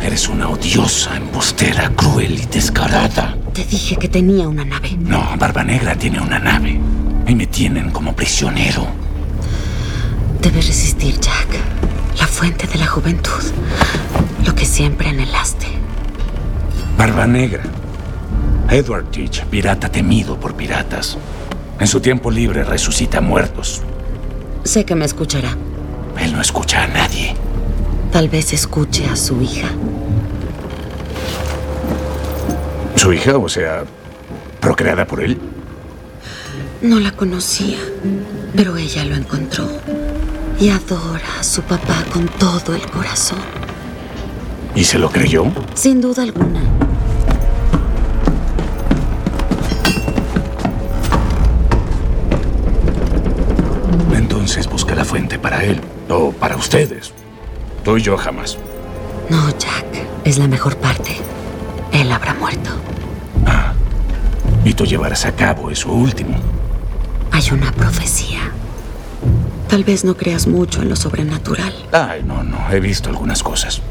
Eres una odiosa, embustera, cruel y descarada. Te dije que tenía una nave. No, Barba Negra tiene una nave. Y me tienen como prisionero. Debes resistir, Jack. La fuente de la juventud. Lo que siempre anhelaste. Barba Negra. Edward Teach, pirata temido por piratas. En su tiempo libre resucita muertos. Sé que me escuchará. Él no escucha a nadie. Tal vez escuche a su hija. ¿Su hija? O sea, procreada por él. No la conocía, pero ella lo encontró. Y adora a su papá con todo el corazón. ¿Y se lo creyó? Sin duda alguna. Entonces busca la fuente para él. O para ustedes. Tú y yo jamás. No, Jack. Es la mejor parte. Él habrá muerto. Ah. Y tú llevarás a cabo eso último. Hay una profecía. Tal vez no creas mucho en lo sobrenatural. Ay, no. He visto algunas cosas.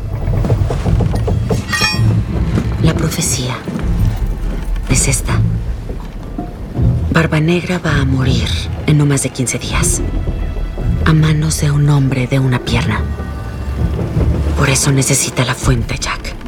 La profecía es esta. Barba Negra va a morir en no más de 15 días. A manos de un hombre de una pierna. Por eso necesita la fuente, Jack.